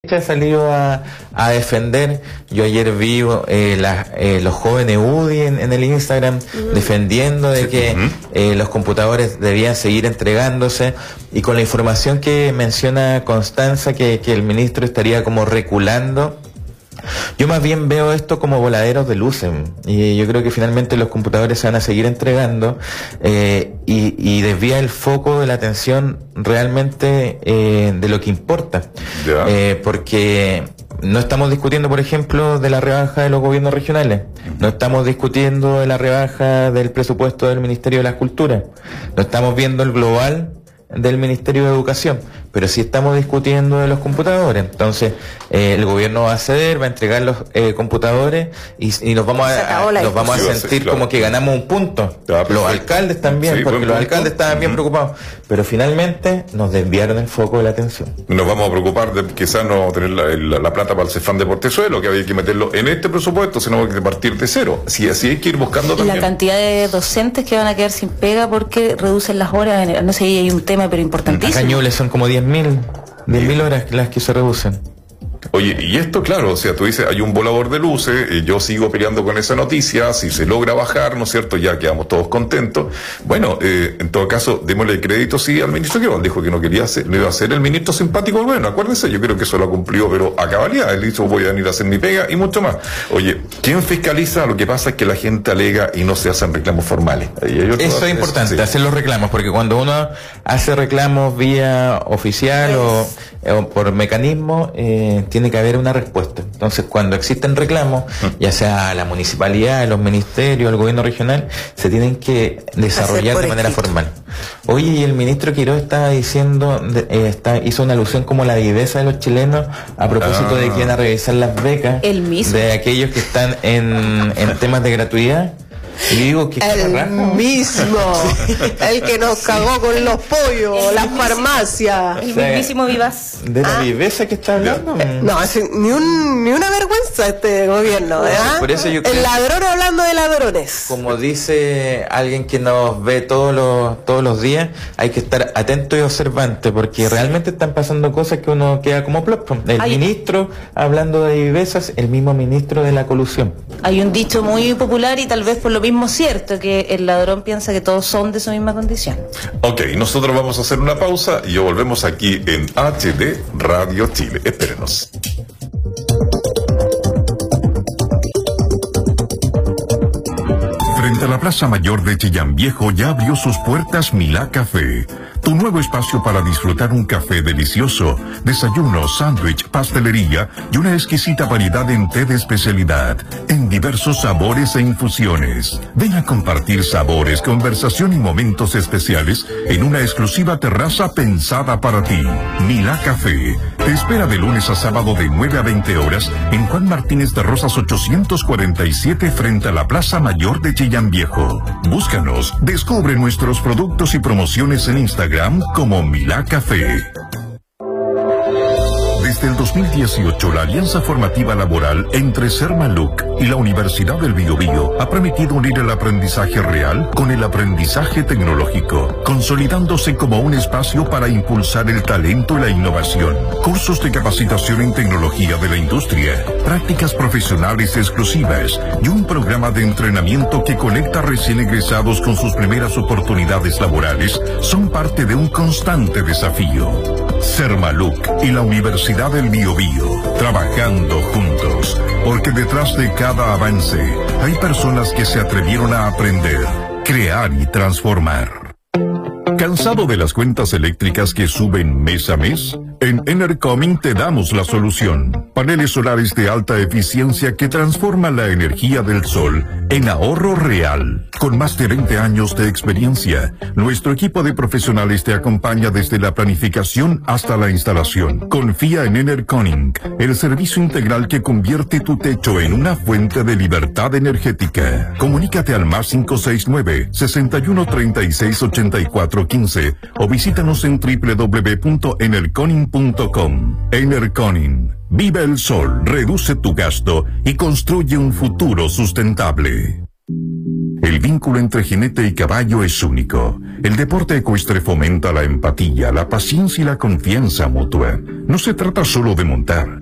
ha salido a defender. Yo ayer vi los jóvenes UDI en el Instagram defendiendo de que los computadores debían seguir entregándose, y con la información que menciona Constanza que el ministro estaría como reculando. Yo más bien veo esto como voladeros de luces, y yo creo que finalmente los computadores se van a seguir entregando, y desvía el foco de la atención realmente de lo que importa. Porque no estamos discutiendo, por ejemplo, de la rebaja de los gobiernos regionales, no estamos discutiendo de la rebaja del presupuesto del Ministerio de las Culturas, no estamos viendo el global del Ministerio de Educación, pero sí estamos discutiendo de los computadores. Entonces el gobierno va a ceder, va a entregar los computadores, y nos vamos a sentir como que ganamos un punto. Los alcaldes también, porque los alcaldes estaban bien preocupados, pero finalmente nos desviaron el foco de la atención. Nos vamos a preocupar de quizás no tener la plata para el Cefam de Portezuelo, que había que meterlo en este presupuesto, sino que partir de cero. Sí, así hay que ir buscando también. La cantidad de docentes que van a quedar sin pega porque reducen las horas, no sé, hay un tema pero importantísimo. Acá en Ñuble son como 10.000 horas las que se reducen. Oye, y esto, claro, o sea, tú dices, hay un volador de luces, yo sigo peleando con esa noticia, si se logra bajar, ¿no es cierto?, ya quedamos todos contentos. Bueno, en todo caso, démosle crédito, sí, al ministro Quirón, dijo que no iba a ser el ministro simpático, bueno, acuérdense, yo creo que eso lo cumplió, pero a cabalidad, él dijo, voy a venir a hacer mi pega y mucho más. Oye, ¿quién fiscaliza? Lo que pasa es que la gente alega y no se hacen reclamos formales. Eso es importante, hacer los reclamos, porque cuando uno hace reclamos vía oficial o por mecanismo, tiene que haber una respuesta. Entonces, cuando existen reclamos, ya sea la municipalidad, los ministerios, el gobierno regional, se tienen que desarrollar de manera formal. Oye, y el ministro Quirós estaba diciendo, hizo una alusión como la viveza de los chilenos a propósito de que iban a revisar las becas de aquellos que están en temas de gratuidad. Y digo que el mismo, el que nos cagó con los pollos, las farmacias. El mismísimo Vivaz. De la viveza que está hablando. No, ni una vergüenza este gobierno, ¿verdad? Por eso yo creo, el ladrón hablando de ladrones. Como dice alguien que nos ve todos los días, hay que estar atento y observante, porque realmente están pasando cosas que uno queda como plop. El ministro hablando de vivezas, el mismo ministro de la colusión. Hay un dicho muy popular y tal vez por lo mismo cierto, que el ladrón piensa que todos son de su misma condición. Ok, nosotros vamos a hacer una pausa y volvemos aquí en HD Radio Chile. Espérenos. Frente a la Plaza Mayor de Chillán Viejo ya abrió sus puertas Milá Café, tu nuevo espacio para disfrutar un café delicioso, desayuno, sándwich, pastelería y una exquisita variedad en té de especialidad, en diversos sabores e infusiones. Ven a compartir sabores, conversación y momentos especiales en una exclusiva terraza pensada para ti. Milá Café te espera de lunes a sábado de 9 a 20 horas en Juan Martínez de Rosas 847 frente a la Plaza Mayor de Chillán Viejo. Búscanos, descubre nuestros productos y promociones en Instagram como Milá Café. Desde el 2018, la alianza formativa laboral entre Sermaluc y la Universidad del Biobío ha permitido unir el aprendizaje real con el aprendizaje tecnológico, consolidándose como un espacio para impulsar el talento y la innovación. Cursos de capacitación en tecnología de la industria, prácticas profesionales exclusivas y un programa de entrenamiento que conecta recién egresados con sus primeras oportunidades laborales son parte de un constante desafío. Sermaluc y la Universidad del Biobío, trabajando juntos, porque detrás de cada avance hay personas que se atrevieron a aprender, crear y transformar. ¿Cansado de las cuentas eléctricas que suben mes a mes? En Enercoming te damos la solución. Paneles solares de alta eficiencia que transforman la energía del sol en ahorro real. Con más de 20 años de experiencia, nuestro equipo de profesionales te acompaña desde la planificación hasta la instalación. Confía en Enercoming, el servicio integral que convierte tu techo en una fuente de libertad energética. Comunícate al más 569-6136-8415 o visítanos en www.enerconing.com. Enerconing. Vive el sol, reduce tu gasto y construye un futuro sustentable. El vínculo entre jinete y caballo es único. El deporte ecuestre fomenta la empatía, la paciencia y la confianza mutua. No se trata solo de montar,